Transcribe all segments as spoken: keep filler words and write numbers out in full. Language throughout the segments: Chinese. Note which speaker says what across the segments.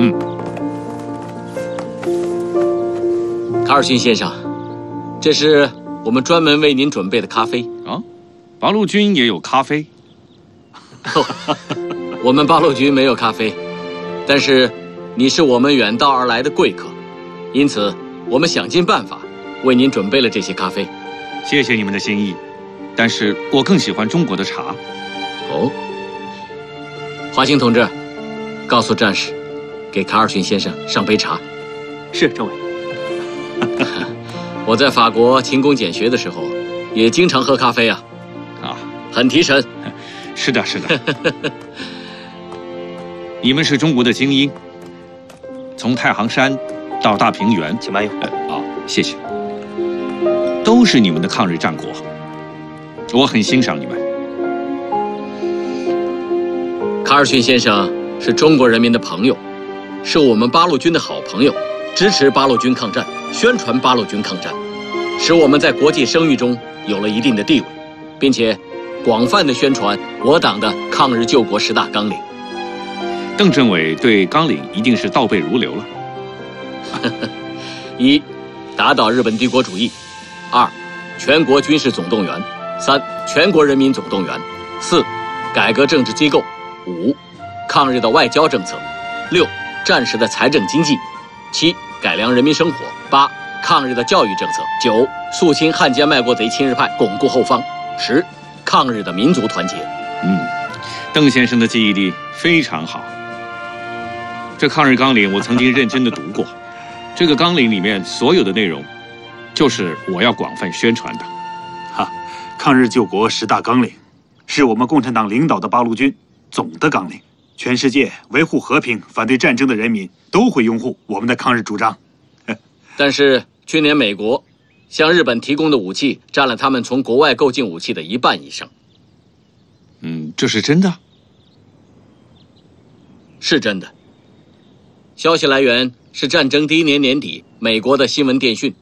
Speaker 1: 嗯。
Speaker 2: 卡尔逊先生，这是我们专门为您准备的咖啡
Speaker 1: 啊。八路军也有咖啡？
Speaker 2: 我们八路军没有咖啡，但是你是我们远道而来的贵客，因此我们想尽办法为您准备了这些咖啡。
Speaker 1: 谢谢你们的心意，但是我更喜欢中国的茶。
Speaker 2: 哦，华兴同志，告诉战士，给卡尔逊先生上杯茶。
Speaker 3: 是，政委。
Speaker 2: 我在法国勤工俭学的时候，也经常喝咖啡啊，
Speaker 1: 啊，
Speaker 2: 很提神。
Speaker 1: 是的，是的。你们是中国的精英，从太行山到大平原，
Speaker 3: 请慢用。
Speaker 1: 呃，啊，谢谢。都是你们的抗日战果，我很欣赏你们。
Speaker 2: 卡尔逊先生是中国人民的朋友，是我们八路军的好朋友，支持八路军抗战，宣传八路军抗战，使我们在国际声誉中有了一定的地位，并且广泛的宣传我党的抗日救国十大纲领。
Speaker 1: 邓政委对纲领一定是倒背如流了。
Speaker 2: 一，打倒日本帝国主义；二，全国军事总动员；三，全国人民总动员；四，改革政治机构；五，抗日的外交政策；六，战时的财政经济；七，改良人民生活；八，抗日的教育政策；九，肃清汉奸卖国贼亲日派，巩固后方；十，抗日的民族团结。
Speaker 1: 嗯，邓先生的记忆力非常好。这抗日纲领我曾经认真的读过，这个纲领里面所有的内容，就是我要广泛宣传的。
Speaker 4: 哈，抗日救国十大纲领，是我们共产党领导的八路军总的纲领。全世界维护和平、反对战争的人民都会拥护我们的抗日主张。
Speaker 2: 但是去年美国向日本提供的武器占了他们从国外购进武器的一半以上。
Speaker 1: 嗯，这是真的？
Speaker 2: 是真的。消息来源是战争第一年年底美国的新闻电讯。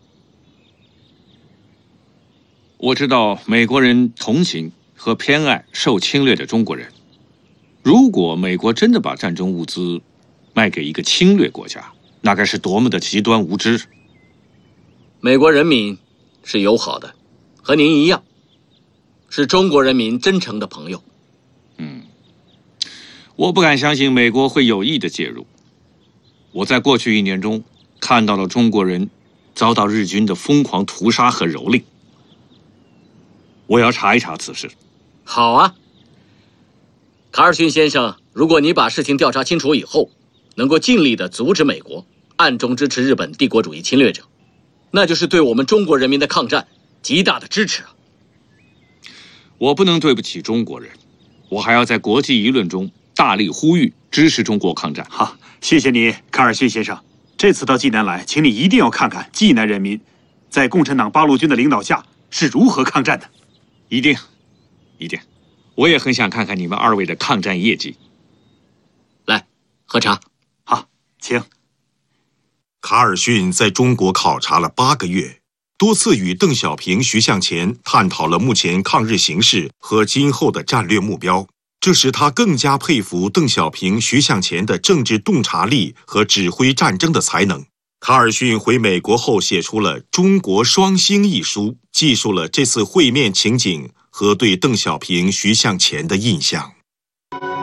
Speaker 1: 我知道美国人同情和偏爱受侵略的中国人。如果美国真的把战争物资卖给一个侵略国家，那该是多么的极端无知。
Speaker 2: 美国人民是友好的，和您一样，是中国人民真诚的朋友。
Speaker 1: 嗯，我不敢相信美国会有意的介入。我在过去一年中看到了中国人遭到日军的疯狂屠杀和蹂躏。我要查一查此事。
Speaker 2: 好啊，卡尔逊先生，如果你把事情调查清楚以后，能够尽力地阻止美国暗中支持日本帝国主义侵略者，那就是对我们中国人民的抗战极大的支持啊！
Speaker 1: 我不能对不起中国人，我还要在国际舆论中大力呼吁支持中国抗战。
Speaker 4: 好，谢谢你，卡尔逊先生。这次到济南来，请你一定要看看济南人民在共产党八路军的领导下是如何抗战的。
Speaker 1: 一定，一定。我也很想看看你们二位的抗战业绩。
Speaker 2: 来，喝茶。
Speaker 4: 好，请。
Speaker 5: 卡尔逊在中国考察了八个月，多次与邓小平、徐向前探讨了目前抗日形势和今后的战略目标。这使他更加佩服邓小平、徐向前的政治洞察力和指挥战争的才能。卡尔逊回美国后写出了《中国双星》一书，记述了这次会面情景和对邓小平、徐向前的印象。